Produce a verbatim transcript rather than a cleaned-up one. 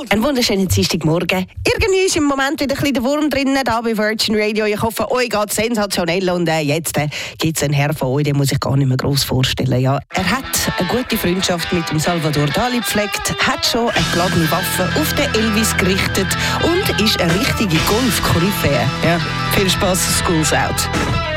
Einen wunderschönen Dienstagmorgen. Irgendwie ist im Moment wieder ein bisschen der Wurm drin, da bei Virgin Radio. Ich hoffe, euch geht sensationell und äh, jetzt äh, gibt es einen Herr von euch, den muss ich gar nicht mehr gross vorstellen. Ja, er hat eine gute Freundschaft mit dem Salvador Dali gepflegt, hat schon eine geladene Waffe auf den Elvis gerichtet und ist eine richtige Golf-Koryphäe. Ja, viel Spaß, School's out.